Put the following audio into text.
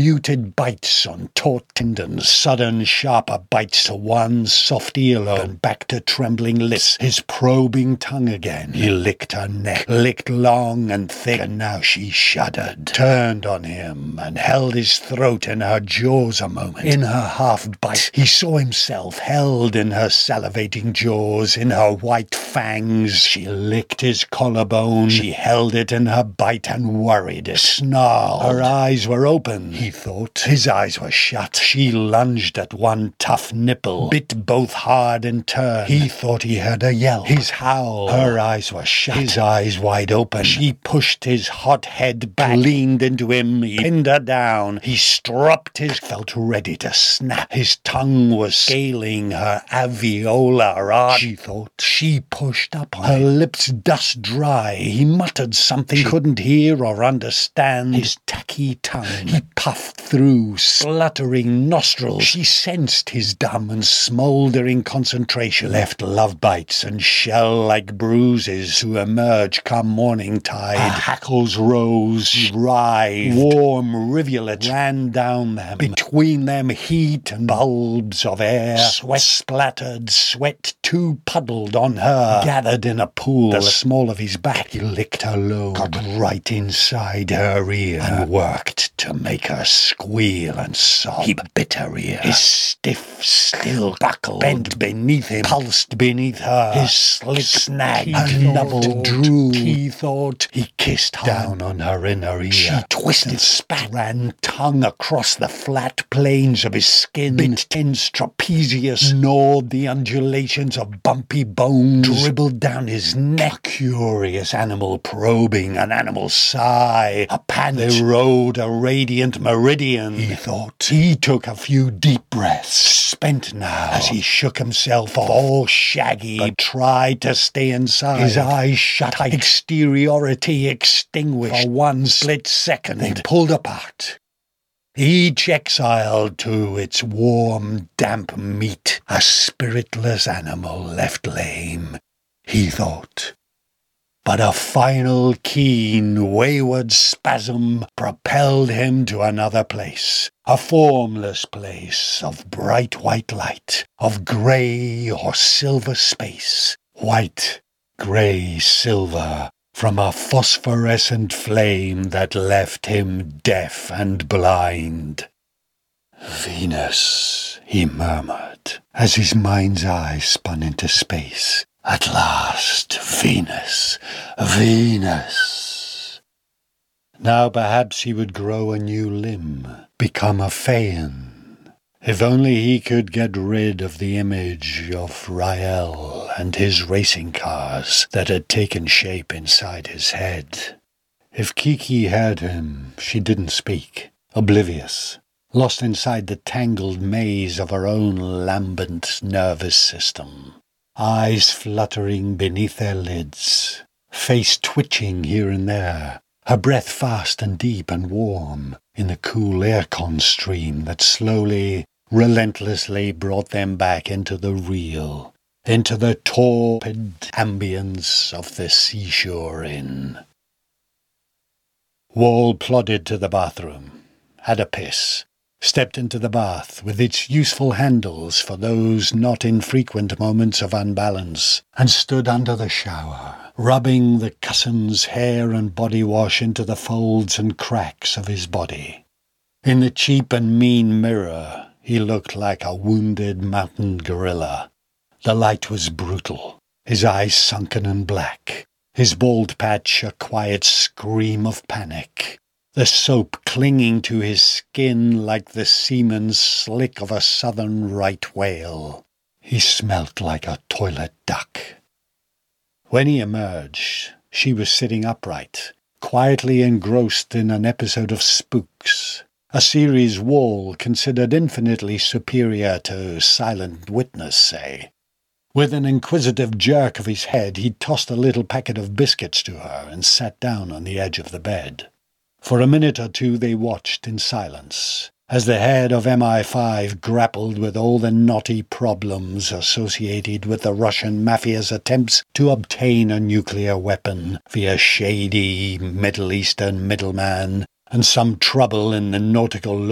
muted bites on taut tendons, sudden sharper bites to one soft earlobe and back to trembling lips, his probing tongue again. He licked her neck, licked long and thick, and now she shuddered, turned on him, and held his throat in her jaws a moment. In her half-bite, he saw himself held in her salivating jaws, in her white fangs. She licked his collarbone, she held it in her bite and worried it, snarled. Her eyes were open, he thought. His eyes were shut. She lunged at one tough nipple, bit both hard in turn. He thought he heard a yell, his howl. Her eyes were shut, his eyes wide open. She pushed his hot head back, leaned into him, he pinned her down. He stropped his, felt ready to snap. His tongue was scaling her alveolar arch, she thought. She pushed up on her lips dust dry. He muttered something she couldn't hear or understand. His tacky tongue he puffed through spluttering nostrils. She sensed his dumb and smouldering concentration, left love bites and shell-like bruises to emerge come morning tide. Her hackles rose, writhed, warm rivulets ran down them. Between them heat and bulbs of air, sweat splattered, sweat too puddled on her, gathered in a pool the small of his back. He licked her low, got right inside her ear, and worked to make her squeal and sob. He bit her ear. His stiff, still buckle bent beneath him, pulsed beneath her. His slick snag, her nubble drooped. He thought he kissed her down on her inner ear. She twisted, spat, ran tongue across the flat planes of his skin, bit tense trapezius, gnawed the undulations of bumpy bones, dribbled down his neck. A curious animal probing, an animal sigh, a pant. They rode a radiant meridian, he thought. He took a few deep breaths, spent now, as he shook himself off, all shaggy, but tried to stay inside. His eyes shut tight, exteriority extinguished. For one split second, they pulled apart. Each exiled to its warm, damp meat, a spiritless animal left lame, he thought. But a final keen, wayward spasm propelled him to another place, a formless place of bright white light, of grey or silver space, white, grey, silver, from a phosphorescent flame that left him deaf and blind. "Venus," he murmured, as his mind's eye spun into space. "At last, Venus, Venus." Now perhaps he would grow a new limb, become a Phaeon. If only he could get rid of the image of Rael and his racing cars that had taken shape inside his head. If Kiki heard him, she didn't speak, oblivious, lost inside the tangled maze of her own lambent nervous system. Eyes fluttering beneath their lids, face twitching here and there, her breath fast and deep and warm in the cool aircon stream that slowly, relentlessly brought them back into the real, into the torpid ambience of the seashore inn. Wall plodded to the bathroom, had a piss, stepped into the bath with its useful handles for those not infrequent moments of unbalance, and stood under the shower, rubbing the cousin's hair and body wash into the folds and cracks of his body. In the cheap and mean mirror, he looked like a wounded mountain gorilla. The light was brutal, his eyes sunken and black, his bald patch a quiet scream of panic. The soap clinging to his skin like the seaman's slick of a southern right whale. He smelt like a toilet duck. When he emerged, she was sitting upright, quietly engrossed in an episode of Spooks, a series Wall considered infinitely superior to Silent Witness, say. With an inquisitive jerk of his head, he tossed a little packet of biscuits to her and sat down on the edge of the bed. For a minute or two they watched in silence, as the head of MI5 grappled with all the knotty problems associated with the Russian mafia's attempts to obtain a nuclear weapon via shady Middle Eastern middleman, and some trouble in the nautical